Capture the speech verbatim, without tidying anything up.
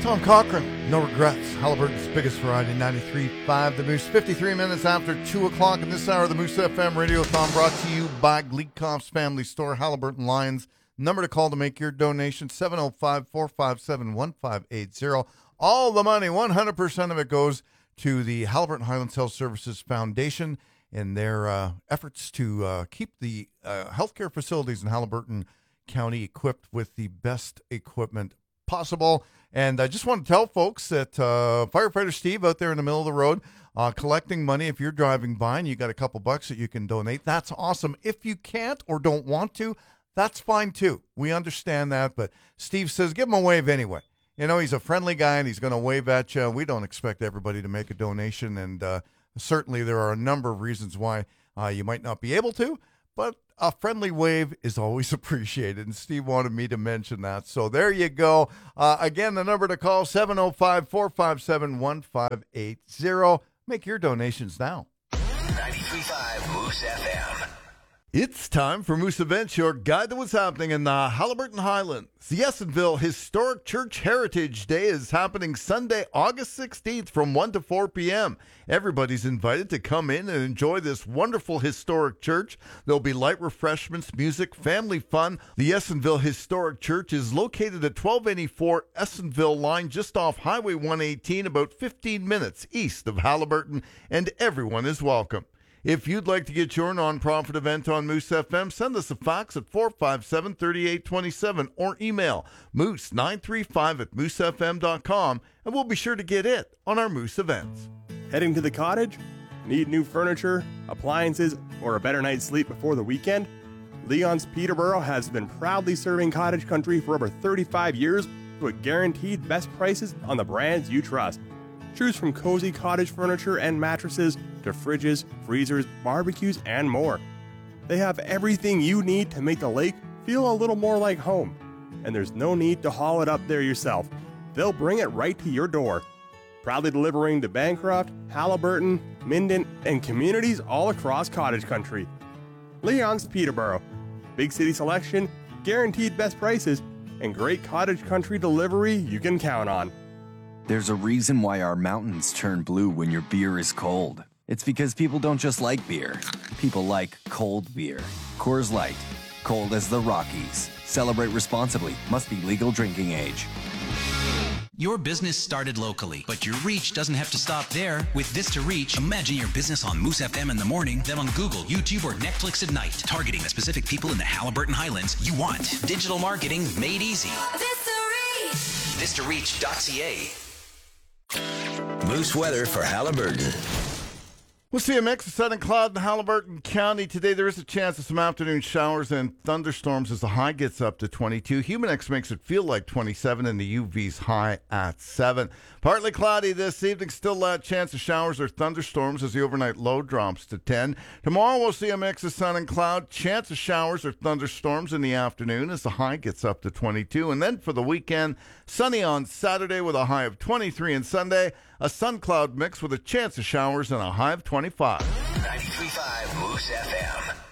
Tom Cochran, No Regrets, Halliburton's biggest variety, ninety-three point five The Moose, fifty-three minutes after two o'clock in this hour of the Moose F M Radiothon, brought to you by Gleekopf's Family Store, Halliburton Lions. Number to call to make your donation, seven oh five, four five seven, one five eight zero. All the money, one hundred percent of it goes to the Halliburton Highlands Health Services Foundation in their uh, efforts to uh, keep the uh, healthcare facilities in Halliburton County equipped with the best equipment possible. And I just want to tell folks that uh, Firefighter Steve out there in the middle of the road uh, collecting money. If you're driving by and you got a couple bucks that you can donate, that's awesome. If you can't or don't want to, that's fine too. We understand that. But Steve says give him a wave anyway. You know, he's a friendly guy and he's going to wave at you. We don't expect everybody to make a donation. And uh, certainly there are a number of reasons why uh, you might not be able to. But a friendly wave is always appreciated, and Steve wanted me to mention that. So there you go. Uh, again, the number to call, seven oh five, four five seven, one five eight zero. Make your donations now. ninety-three point five Moose F M. It's time for Moose Events, your guide to what's happening in the Halliburton Highlands. The Essenville Historic Church Heritage Day is happening Sunday, August sixteenth from one to four p.m. Everybody's invited to come in and enjoy this wonderful historic church. There'll be light refreshments, music, family fun. The Essenville Historic Church is located at twelve eighty-four Essenville Line, just off Highway one eighteen, about fifteen minutes east of Halliburton, and everyone is welcome. If you'd like to get your nonprofit event on Moose F M, send us a fax at four five seven, three eight two seven or email moose nine three five at moose f m dot com, and we'll be sure to get it on our Moose Events. Heading to the cottage? Need new furniture, appliances, or a better night's sleep before the weekend? Leon's Peterborough has been proudly serving cottage country for over thirty-five years with guaranteed best prices on the brands you trust. Choose from cozy cottage furniture and mattresses to fridges, freezers, barbecues, and more. They have everything you need to make the lake feel a little more like home. And there's no need to haul it up there yourself. They'll bring it right to your door. Proudly delivering to Bancroft, Halliburton, Minden, and communities all across cottage country. Leon's Peterborough. Big city selection, guaranteed best prices, and great cottage country delivery you can count on. There's a reason why our mountains turn blue when your beer is cold. It's because people don't just like beer. People like cold beer. Coors Light. Cold as the Rockies. Celebrate responsibly. Must be legal drinking age. Your business started locally, but your reach doesn't have to stop there. With Vista Reach, imagine your business on Moose F M in the morning, then on Google, YouTube, or Netflix at night, targeting the specific people in the Halliburton Highlands you want. Digital marketing made easy. Vista Reach. vista reach dot c a. Moose weather for Halliburton. We'll see a mix of sun and cloud in Halliburton County today. There is a chance of some afternoon showers and thunderstorms as the high gets up to twenty-two. Humidex makes it feel like twenty-seven, and the U V's high at seven. Partly cloudy this evening. Still a chance of showers or thunderstorms as the overnight low drops to ten. Tomorrow we'll see a mix of sun and cloud. Chance of showers or thunderstorms in the afternoon as the high gets up to twenty-two. And then for the weekend, sunny on Saturday with a high of twenty-three, and Sunday a sun-cloud mix with a chance of showers and a high of twenty-five. ninety-three point five Moose F M.